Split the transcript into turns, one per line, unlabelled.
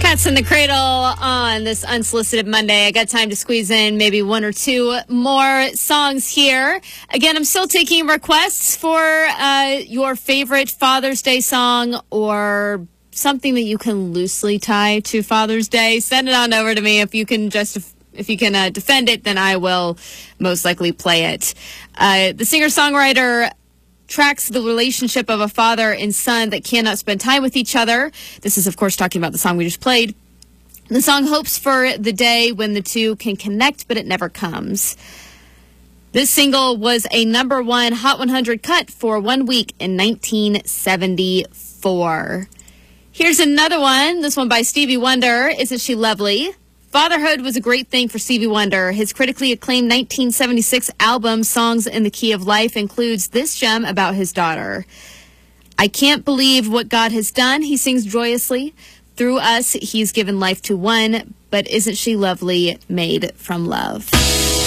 Cats in the Cradle on this unsolicited Monday. I got time to squeeze in maybe one or two more songs here. Again, I'm still taking requests for your favorite Father's Day song or something that you can loosely tie to Father's Day. Send it on over to me. If you can defend it, then I will most likely play it. The singer-songwriter tracks the relationship of a father and son that cannot spend time with each other. This is, of course, talking about the song we just played. The song hopes for the day when the two can connect, but it never comes. This single was a #1 Hot 100 cut for 1 week in 1974. Here's another one, this one by Stevie Wonder, Isn't She Lovely? Fatherhood was a great thing for Stevie Wonder. His critically acclaimed 1976 album, Songs in the Key of Life, includes this gem about his daughter. I can't believe what God has done, he sings joyously. Through us, he's given life to one, but isn't she lovely, made from love?